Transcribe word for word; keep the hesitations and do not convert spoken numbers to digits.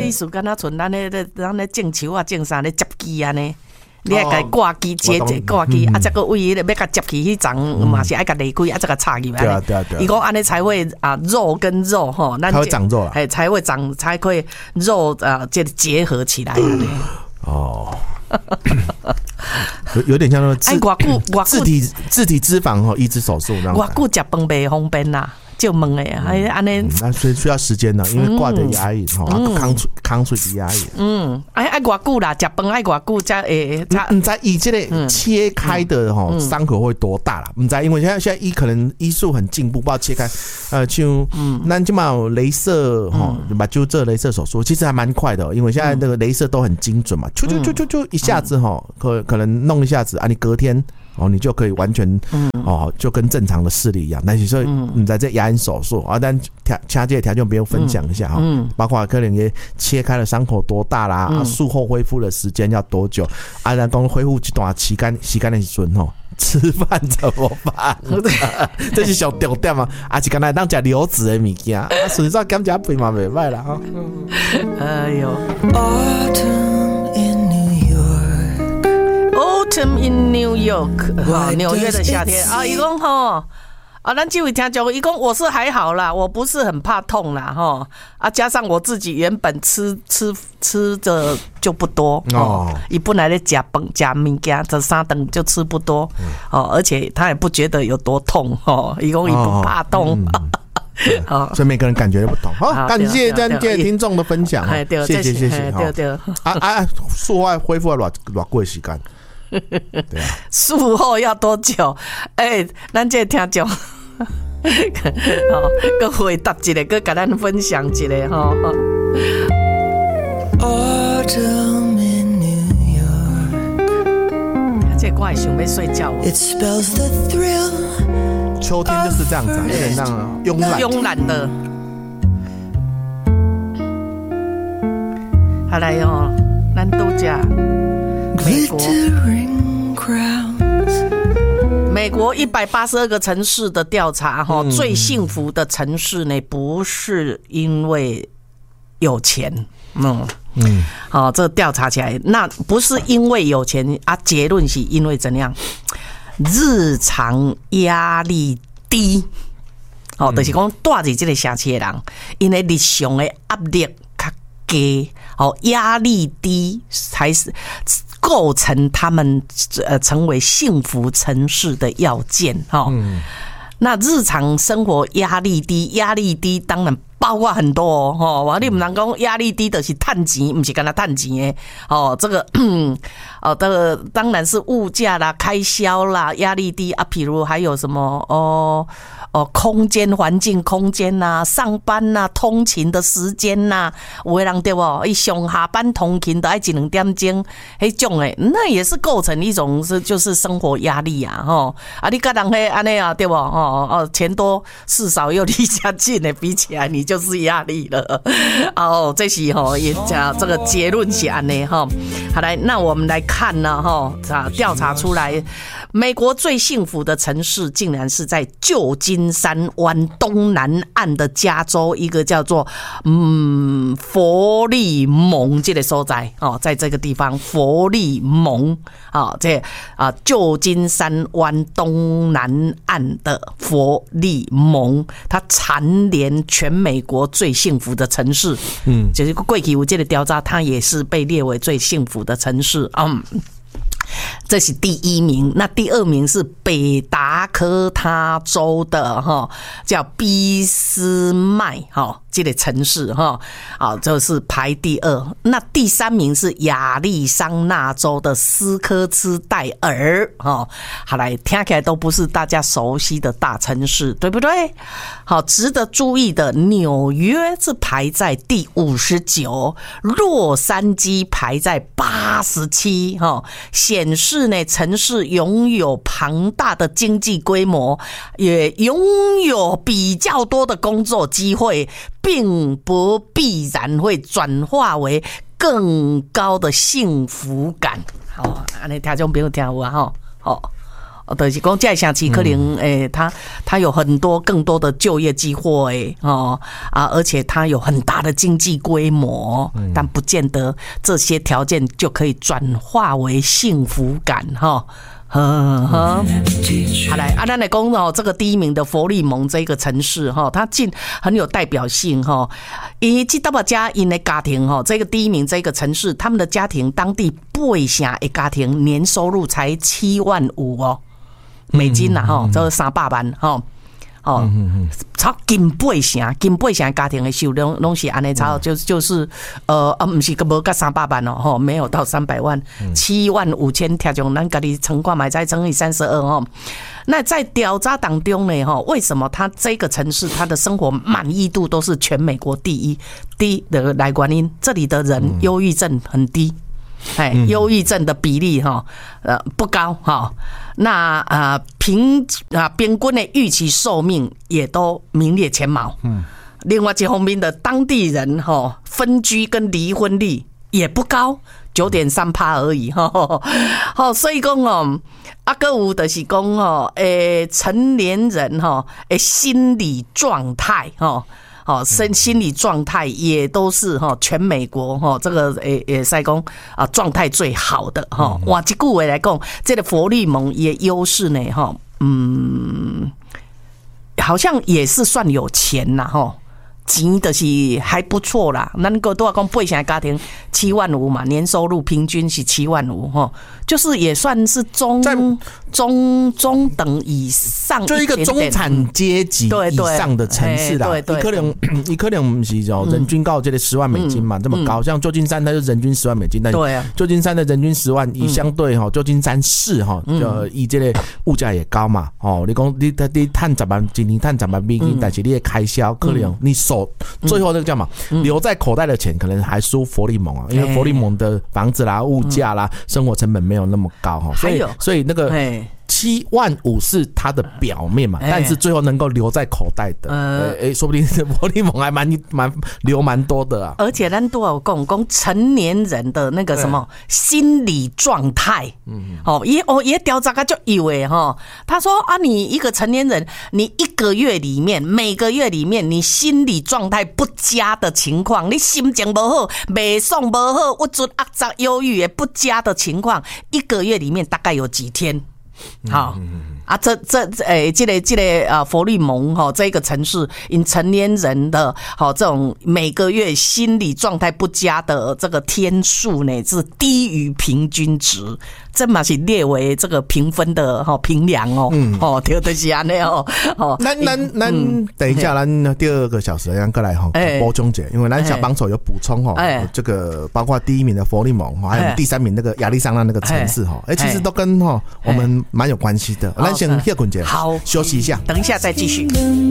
意思敢若像咱咧咱咧种树啊、种啥咧接机安尼。你爱甲挂机接一挂机，啊，再个位咧要甲接起迄层，嘛是爱甲离开，啊，再个插入来。 对啊对啊对啊。 伊讲安尼才会啊，肉跟肉吼， 才会长肉啦， 哎，才会长，才会肉啊，这结合起来。 哦。有有点像说自自体自体脂肪哦移植手术那样。 我久食饭袂方便啦。就问哎，还安尼， 那所以需要时间呢，因为挂的压抑，哈，康出康出的压抑。 嗯，哎爱偌久啦，食饭爱偌久才诶， 你知以这个切开的哈伤口会多大啦？你知，因为现在现在医可能医术很进步，不知道切开，呃，像那就嘛有雷射哈，把就这雷射手术其实还蛮快的，因为现在那个雷射都很精准嘛，就就就就就一下子哈，可可能弄一下子啊，你隔天。哦，你就可以完全、嗯、哦，就跟正常的视力一样。但是说你在这牙龈手术啊，但掐这条件不用分享一下哈、嗯嗯，包括可能也切开的伤口多大啦，嗯、啊，术后恢复的时间要多久？啊，然后恢复一段时间，时间的时阵吼，吃饭怎么办？这是小重点嘛，啊，是刚才当吃流质的物件，啊，实际上减加肥嘛袂歹啦哈。 哎呦。Autumn in New York， 啊，纽约的夏天啊，伊讲吼啊，咱这位听众，伊讲我是还好啦，我不是很怕痛啦，吼啊，加上我自己原本吃吃吃的就不多哦，伊本来咧食饭食物件，这三顿就吃不多哦，而且他也不觉得有多痛哦，伊讲伊不怕痛。 好，所以每个人感觉不同。好，感谢咱这听众的分享，谢谢谢谢。 对对。 啊啊，术后恢复了多多久时间？ 对啊，术后要多久？哎、欸，咱这听众，好，搁回答一个，搁跟咱分享一个哈。这歌也想要睡觉。 秋天就是这样子、啊，有点让慵懒慵懒的。好来哦，咱都讲美国。美国一百八十二个城市的调查，哈、嗯，最幸福的城市呢，不是因为有钱，嗯嗯，好、哦，这调查起来，那不是因为有钱啊，结论是因为怎样？日常压力低，哦，就是讲住在这个城市的人，因为日常的压力较低，哦，压力低才是构成他们呃成为幸福城市的要件，哦。嗯，那日常生活压力低，压力低当然包括很多哦，哦，你不能讲压力低的是赚钱，不是跟他赚钱的哦。这个哦，这个当然是物价啦、开销啦，压力低啊。譬如还有什么哦哦，空间环境、空间呐、啊，上班呐、啊、通勤的时间呐、啊，有的人对不？伊上下班通勤都要一两点钟，迄种诶，那也是构成一种是就是生活压力啊，吼啊，你跟人迄安尼啊，对不？哦哦，钱多事少又离家近的比起来，你就是压力了。哦，这是吼也讲这个结论是安尼哈。好来，那我们来看呢哈，啊，调查出来，美国最幸福的城市竟然是在旧金山湾东南岸的加州，一个叫做嗯佛利蒙这个所在哦，在这个地方佛利蒙啊，这啊旧金山湾东南岸的佛利蒙，它蝉联全美国最幸福的城市。嗯，就是过去有这个调查，它也是被列为最幸福的城市。嗯。这是第一名，那第二名是北达科他州的哈，叫俾斯麦哈，这个城市哈，好，这是排第二。那第三名是亚利桑那州的斯科茨戴尔哈，好来听起来都不是大家熟悉的大城市，对不对？好，值得注意的，纽约是排在第五十九，洛杉矶排在八十七哈，显示呢，城市拥有庞大的经济规模，也拥有比较多的工作机会，并不必然会转化为更高的幸福感。好，安尼听众朋友听有啊吼，好就是讲这个城市可能诶，它它有很多更多的就业机会哦啊，而且它有很大的经济规模，但不见得这些条件就可以转化为幸福感哈。呵呵，好来，啊，咱来讲哦，这个第一名的佛利蒙这个城市哈，它竟很有代表性哈。以及大把家因的家庭哈，这个第一名这个城市，他们的家庭当地八成的家庭年收入才七万五哦美金呐哈，这三百万哈。哦，超近八成，近八成家庭的收入拢是安尼超，就就是呃啊，不是个无到三百万哦，吼，没有到三百万，七万五千，听众咱家己乘看买再乘以三十二哦。那在调查当中呢，哈，为什么他这个城市他的生活满意度都是全美国第一？第一的来原因，这里的人忧郁症很低。哎，忧郁症的比例哈，呃不高哈。那啊平啊平均的预期寿命也都名列前茅。嗯，另外一方面的当地人哈分居跟离婚率也不高，九点三趴而已哈。好，所以讲哦，啊个有就是讲哦，诶成年人哈，诶心理状态哈。哦，身心理状态也都是哈，全美国哈这个诶诶，塞公啊状态最好的哈。哇，这句话来讲，这个佛利蒙也优势呢哈，嗯，好像也是算有钱啦哈。钱就是还不错啦，咱个都要讲八成家庭七万五嘛，年收入平均是七万五哈，就是也算是中中中等以上一点点， 就一个中产阶级以上的城市啦。一可能一可能不是哦，人均到这个十万美金嘛，这么高，像旧金山它就人均十万美金，但旧金山的人均十万，以相对哈旧金山市哈，就以这个物价也高嘛，哦，你讲你你赚十万，一年赚十万美金，但是你的开销可能你手。最后那个叫嘛，留在口袋的钱可能还输佛利蒙啊，因为佛利蒙的房子啦、物价啦、生活成本没有那么高哈，所以所以那个七万五是它的表面嘛，但是最后能够留在口袋的，呃，哎，说不定佛利蒙还蛮蛮留蛮多的啊。 而且咱都有讲讲成年人的那个什么心理状态，嗯，哦，也哦也调查个就以为哈，他说啊，你一个成年人，你一个月里面，每个月里面，你心理状态不佳的情况，你心情不好，袂爽不好，郁卒压榨、忧郁也不佳的情况，一个月里面大概有几天？好啊，这这诶，这个这个啊，佛利蒙哈，这个城市，因成年人的好这种每个月心理状态不佳的这个天数呢，是低于平均值，这嘛是列为这个评分的哈评量哦，哦，对就是安尼哦，哦， 咱咱咱等一下，咱第二个小时咱过来哈补充解，因为咱小帮手有补充哈，这个包括第一名的佛利蒙，还有第三名那个亚利桑那那个城市哈，哎，其实都跟哈我们蛮有关系的。咱先歇困一下， 好， 休息一下， 等一下再继续。